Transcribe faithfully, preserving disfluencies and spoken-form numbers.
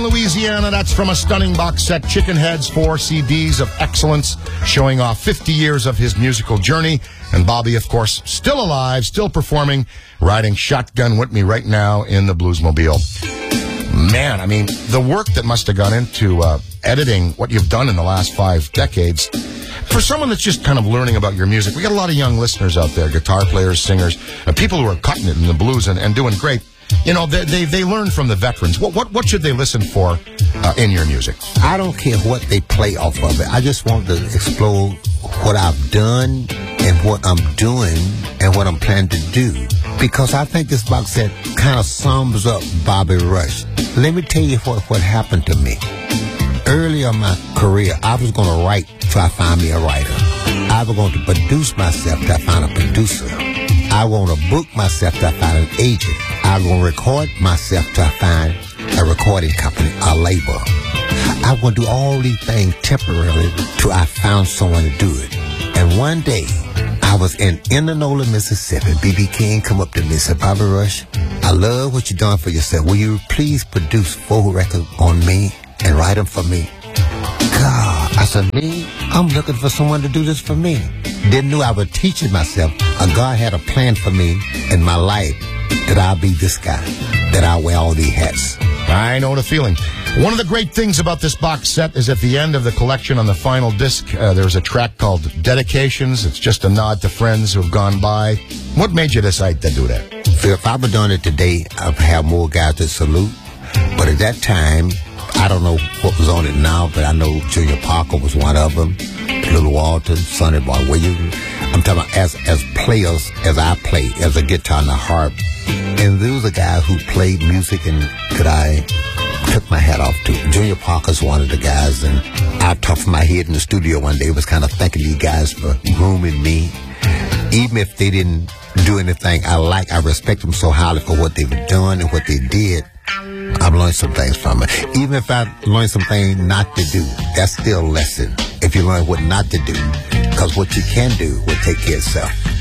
Louisiana, that's from a stunning box set, Chicken Heads, four C Ds of excellence, showing off fifty years of his musical journey. And Bobby, of course, still alive, still performing, riding shotgun with me right now in the Bluesmobile. Man, I mean, the work that must have gone into uh, editing what you've done in the last five decades. For someone that's just kind of learning about your music, we got a lot of young listeners out there, guitar players, singers, uh, people who are cutting it in the blues and, and doing great. You know, they, they they learn from the veterans. What what what should they listen for uh, in your music? I don't care what they play off of it. I just want to explore what I've done and what I'm doing and what I'm planning to do. Because I think this box set kind of sums up Bobby Rush. Let me tell you what, what happened to me. Early in my career, I was going to write till I find me a writer. I was going to produce myself till I find a producer. I want to book myself till I find an agent. I'm going to record myself till I find a recording company, a label. I want to do all these things temporarily till I found someone to do it. And one day, I was in Indianola, Mississippi. B B King come up to me and said, Bobby Rush, I love what you're doing for yourself. Will you please produce four records on me and write them for me? God, I said, me? I'm looking for someone to do this for me. Didn't know I was teaching myself. Uh, God had a plan for me in my life that I'll be this guy, that I'll wear all these hats. I know the feeling. One of the great things about this box set is at the end of the collection on the final disc, uh, there's a track called Dedications. It's just a nod to friends who have gone by. What made you decide to do that? If I were doing it today, I'd have more guys to salute. But at that time, I don't know what was on it now, but I know Junior Parker was one of them. Little Walton, Sonny Boy Williams. I'm talking about as as players, as I play, as a guitar and a harp. And there was a guy who played music and that I took my hat off to. Junior Parker's one of the guys, and I talked from my head in the studio one day, was kind of thanking these guys for grooming me. Even if they didn't do anything I like, I respect them so highly for what they've done and what they did. I've learned some things from it. Even if I learned some things not to do, that's still a lesson. If you learn what not to do, because what you can do will take care of itself.